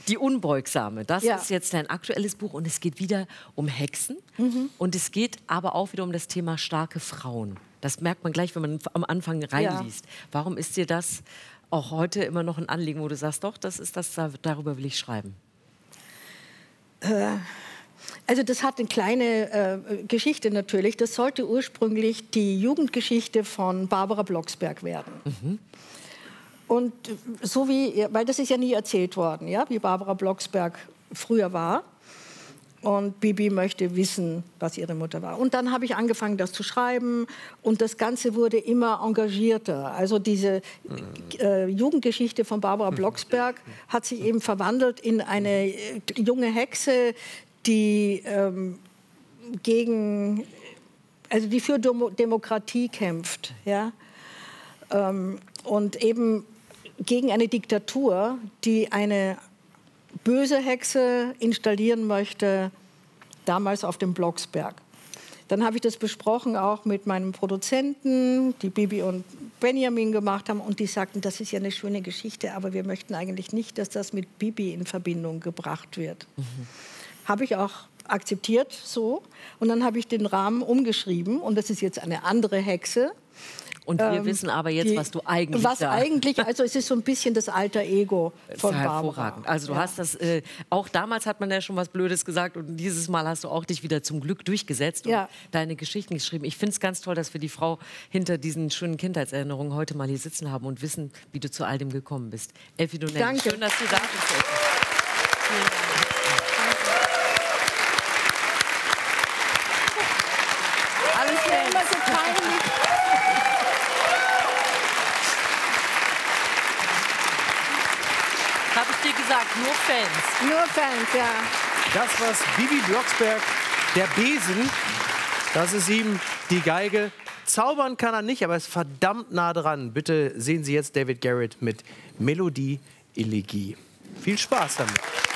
Die Unbeugsame, das ist jetzt dein aktuelles Buch und es geht wieder um Hexen und es geht aber auch wieder um das Thema starke Frauen. Das merkt man gleich, wenn man am Anfang reinliest. Warum ist dir das auch heute immer noch ein Anliegen, wo du sagst, doch, das ist das, darüber will ich schreiben? Also das hat eine kleine Geschichte natürlich. Das sollte ursprünglich die Jugendgeschichte von Barbara Blocksberg werden. Und so wie, weil das ist ja nie erzählt worden, ja, wie Barbara Blocksberg früher war. Und Bibi möchte wissen, was ihre Mutter war. Und dann habe ich angefangen, das zu schreiben. Und das Ganze wurde immer engagierter. Also diese Jugendgeschichte von Barbara Blocksberg hat sich eben verwandelt in eine junge Hexe, die die für Demokratie kämpft, ja, und eben gegen eine Diktatur, die eine böse Hexe installieren möchte, damals auf dem Blocksberg. Dann habe ich das besprochen auch mit meinem Produzenten, die Bibi und Benjamin gemacht haben, und die sagten, das ist ja eine schöne Geschichte, aber wir möchten eigentlich nicht, dass das mit Bibi in Verbindung gebracht wird. Habe ich auch akzeptiert so. Und dann habe ich den Rahmen umgeschrieben und das ist jetzt eine andere Hexe. Und wir wissen aber jetzt, was du eigentlich also es ist so ein bisschen das alter Ego von Barbara. Also du hast das, auch damals hat man ja schon was Blödes gesagt und dieses Mal hast du auch dich wieder zum Glück durchgesetzt und deine Geschichten geschrieben. Ich finde es ganz toll, dass wir die Frau hinter diesen schönen Kindheitserinnerungen heute mal hier sitzen haben und wissen, wie du zu all dem gekommen bist. Elfie Donnelly, danke. Schön, dass du da bist. Vielen Dank. Alles immer so peinlich. Habe ich dir gesagt, nur Fans. Nur Fans, ja. Das war's, Bibi Blocksberg, der Besen. Das ist ihm die Geige. Zaubern kann er nicht, aber ist verdammt nah dran. Bitte sehen Sie jetzt David Garrett mit Melodie Elegie. Viel Spaß damit.